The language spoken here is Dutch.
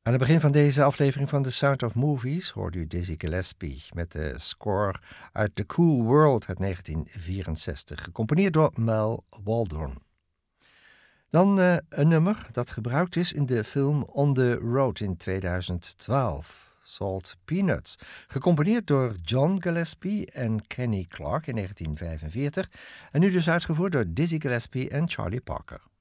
Aan het begin van deze aflevering van The Sound of Movies hoorde u Dizzy Gillespie met de score uit The Cool World uit 1964, gecomponeerd door Mal Waldron. Dan een nummer dat gebruikt is in de film On the Road in 2012, Salt Peanuts, gecomponeerd door John Gillespie en Kenny Clarke in 1945 en nu dus uitgevoerd door Dizzy Gillespie en Charlie Parker.